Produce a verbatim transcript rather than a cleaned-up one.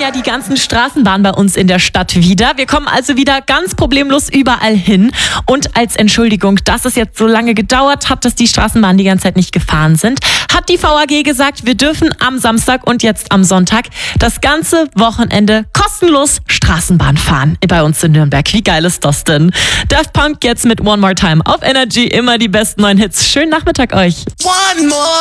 ja die ganzen Straßenbahnen bei uns in der Stadt wieder. Wir kommen also wieder ganz problemlos überall hin. Und als Entschuldigung, dass es jetzt so lange gedauert hat, dass die Straßenbahnen die ganze Zeit nicht gefahren sind, hat die V A G gesagt, wir dürfen am Samstag und jetzt am Sonntag das ganze Wochenende kostenlos Straßenbahn fahren bei uns in Nürnberg. Wie geil ist das denn? Daft Punk jetzt mit One More Time auf Energy. Immer die besten neuen Hits. Schönen Nachmittag euch. One more